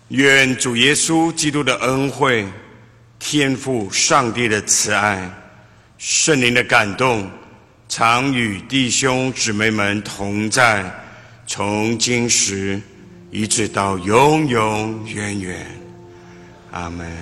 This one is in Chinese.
愿主耶稣基督的恩惠、天父上帝的慈爱、圣灵的感动，常与弟兄姊妹们同在，从今时一直到永永远远。阿们。